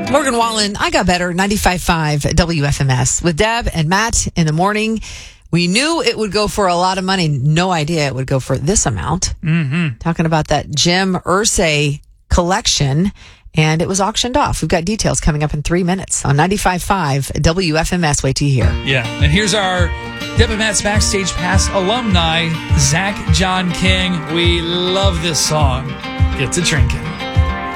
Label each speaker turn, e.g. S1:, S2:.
S1: Morgan Wallen, I Got Better, 95.5 WFMS. With Deb and Matt in the morning, we knew it would go for a lot of money. No idea it would go for this amount. Mm-hmm. Talking about that Jim Irsay collection, and it was auctioned off. We've got details coming up in 3 minutes on 95.5 WFMS. Wait till you hear.
S2: Yeah, and here's our Deb and Matt's Backstage Pass alumni, Zach John King. We love this song. Get to drinking.